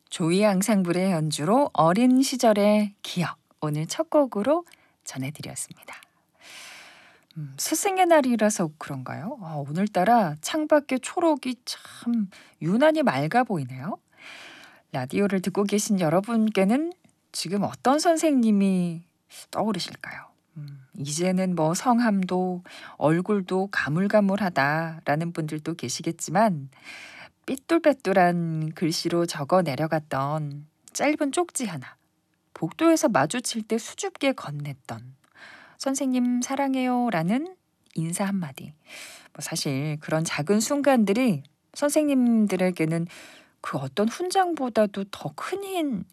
조이 앙상블의 연주로 어린 시절의 기억, 오늘 첫 곡으로 전해드렸습니다. 스승의 날이라서 그런가요? 오늘따라 창밖의 초록이 참 유난히 맑아 보이네요. 라디오를 듣고 계신 여러분께는 지금 어떤 선생님이 떠오르실까요? 이제는 뭐 성함도 얼굴도 가물가물하다라는 분들도 계시겠지만 삐뚤빼뚤한 글씨로 적어 내려갔던 짧은 쪽지 하나, 복도에서 마주칠 때 수줍게 건넸던 선생님 사랑해요라는 인사 한마디. 사실 그런 작은 순간들이 선생님들에게는 그 어떤 훈장보다도 더 큰